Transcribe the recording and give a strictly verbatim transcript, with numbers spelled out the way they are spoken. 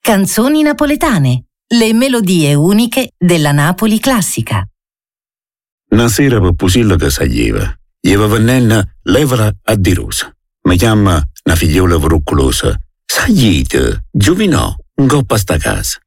Canzoni napoletane, le melodie uniche della Napoli classica. Una sera Pupusillo che saglieva, gli va venenna levara a dirosa. Mi chiama una figliola vroccolosa. Saglite, giovinò, un coppa sta casa.